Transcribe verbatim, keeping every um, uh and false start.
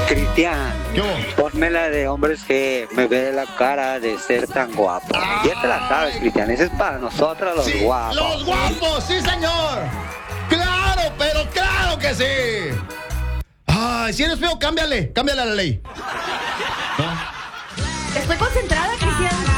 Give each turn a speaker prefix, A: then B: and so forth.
A: Cristian,
B: ¿Qué hubo?
A: ponme la de hombres que me ve la cara de ser tan guapo. Ya te la sabes, Cristian, ese es para nosotros los
B: Sí,
A: guapos.
B: los guapos, sí, señor. Claro, pero claro que sí. Ay, si eres feo, cámbiale, cámbiale a la ley.
C: Estoy concentrada, Cristian.